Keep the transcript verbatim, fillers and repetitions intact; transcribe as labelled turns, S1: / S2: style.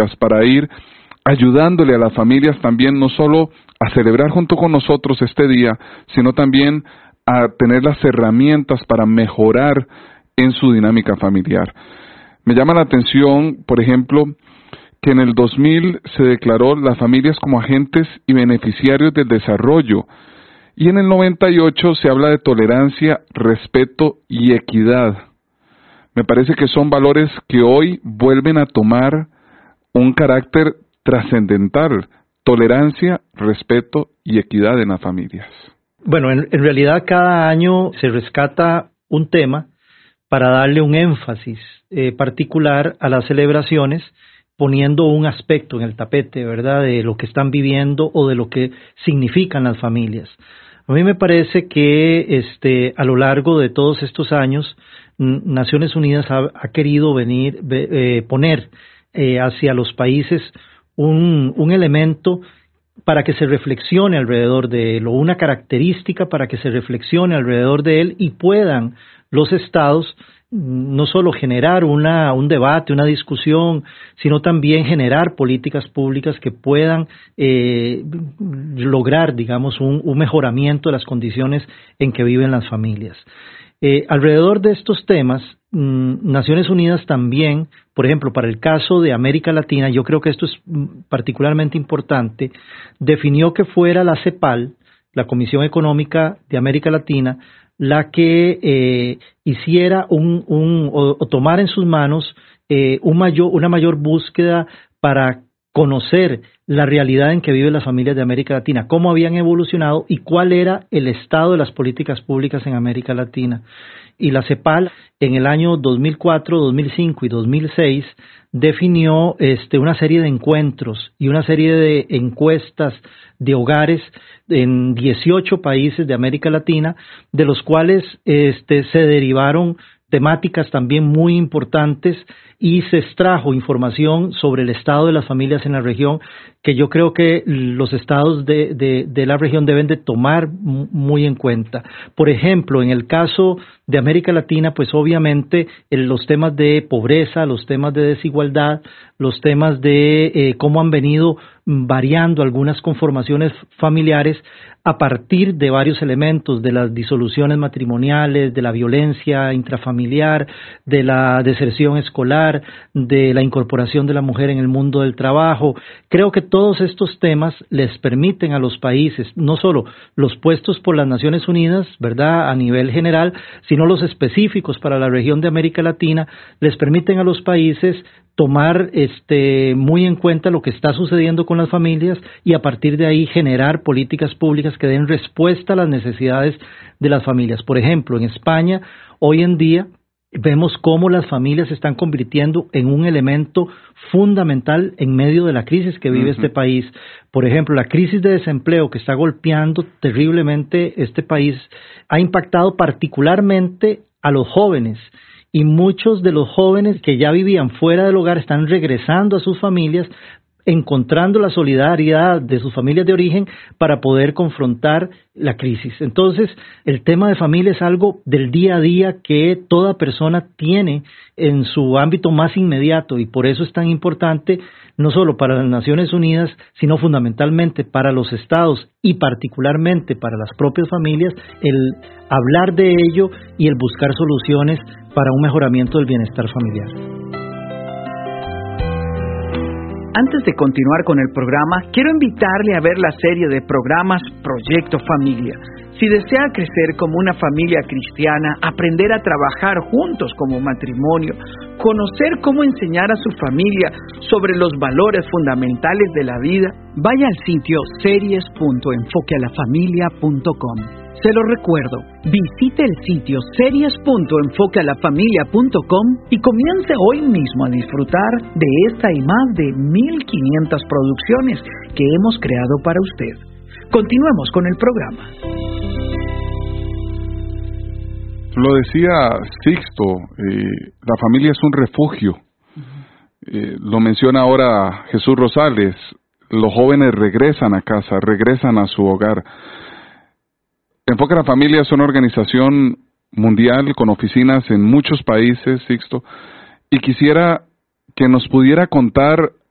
S1: prácticas para ir ayudándole a las familias también no solo a celebrar junto con nosotros este día, sino también a tener las herramientas para mejorar en su dinámica familiar. Me llama la atención, por ejemplo, que en el dos mil se declaró las familias como agentes y beneficiarios del desarrollo, y en el noventa y ocho se habla de tolerancia, respeto y equidad. Me parece que son valores que hoy vuelven a tomar un carácter trascendental: tolerancia, respeto y equidad en las familias.
S2: Bueno, en, en realidad cada año se rescata un tema para darle un énfasis eh, particular a las celebraciones, poniendo un aspecto en el tapete, ¿verdad?, de lo que están viviendo o de lo que significan las familias. A mí me parece que este, a lo largo de todos estos años, Naciones Unidas ha, ha querido venir, eh, poner eh, hacia los países un, un elemento para que se reflexione alrededor de él, o una característica para que se reflexione alrededor de él, y puedan los estados no solo generar una, un debate, una discusión, sino también generar políticas públicas que puedan eh, lograr, digamos, un, un mejoramiento de las condiciones en que viven las familias. Eh, alrededor de estos temas, mmm, Naciones Unidas también, por ejemplo, para el caso de América Latina, yo creo que esto es particularmente importante, definió que fuera la CEPAL, la Comisión Económica de América Latina, la que eh, hiciera un, un o, o tomar en sus manos eh, un mayor, una mayor búsqueda para conocer la realidad en que viven las familias de América Latina, cómo habían evolucionado y cuál era el estado de las políticas públicas en América Latina. Y la CEPAL en el año dos mil cuatro, dos mil cinco y dos mil seis definió este, una serie de encuentros y una serie de encuestas de hogares en dieciocho países de América Latina, de los cuales este, se derivaron temáticas también muy importantes y se extrajo información sobre el estado de las familias en la región, que yo creo que los estados de, de, de la región deben de tomar muy en cuenta. Por ejemplo, en el caso de América Latina, pues obviamente en los temas de pobreza, los temas de desigualdad, los temas de eh, cómo han venido variando algunas conformaciones familiares a partir de varios elementos, de las disoluciones matrimoniales, de la violencia intrafamiliar, de la deserción escolar, de la incorporación de la mujer en el mundo del trabajo. Creo que todos estos temas les permiten a los países, no solo los puestos por las Naciones Unidas, ¿verdad?, a nivel general, sino los específicos para la región de América Latina, les permiten a los países tomar este, muy en cuenta lo que está sucediendo con las familias y a partir de ahí generar políticas públicas que den respuesta a las necesidades de las familias. Por ejemplo, en España, hoy en día, vemos cómo las familias se están convirtiendo en un elemento fundamental en medio de la crisis que vive uh-huh. este país. Por ejemplo, la crisis de desempleo que está golpeando terriblemente este país ha impactado particularmente a los jóvenes. Y muchos de los jóvenes que ya vivían fuera del hogar están regresando a sus familias, encontrando la solidaridad de sus familias de origen para poder confrontar la crisis. Entonces, el tema de familia es algo del día a día que toda persona tiene en su ámbito más inmediato, y por eso es tan importante, no solo para las Naciones Unidas, sino fundamentalmente para los estados y particularmente para las propias familias, el hablar de ello y el buscar soluciones para un mejoramiento del bienestar familiar.
S3: Antes de continuar con el programa, quiero invitarle a ver la serie de programas Proyecto Familia. Si desea crecer como una familia cristiana, aprender a trabajar juntos como matrimonio, conocer cómo enseñar a su familia sobre los valores fundamentales de la vida, vaya al sitio series punto enfoque a la familia punto com. Se lo recuerdo, visite el sitio series punto enfoque a la familia punto com y comience hoy mismo a disfrutar de esta y más de mil quinientas producciones que hemos creado para usted. Continuemos con el programa.
S1: Lo decía Sixto, eh, la familia es un refugio. Eh, lo menciona ahora Jesús Rosales, los jóvenes regresan a casa, regresan a su hogar. Enfoque a la Familia es una organización mundial con oficinas en muchos países, Sixto, y quisiera que nos pudiera contar